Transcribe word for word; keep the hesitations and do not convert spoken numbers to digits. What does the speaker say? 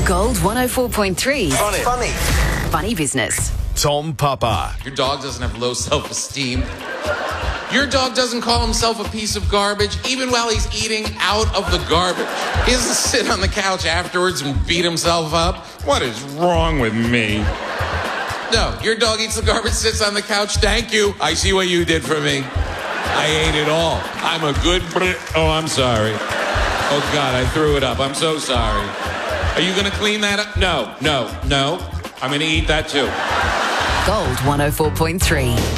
Gold one oh four point three. Funny. Funny. Funny business. Tom Papa. Your dog doesn't have low self-esteem. Your dog doesn't call himself a piece of garbage, even while he's eating out of the garbage. He doesn't sit on the couch afterwards and beat himself up. What is wrong with me? No, your dog eats the garbage, sits on the couch. Thank you. I see what you did for me. I ate it all. I'm a good... Oh, I'm sorry. Oh, God, I threw it up. I'm so sorry. Are you going to clean that up? No, no, no. I'm going to eat that, too. Gold one oh four point three.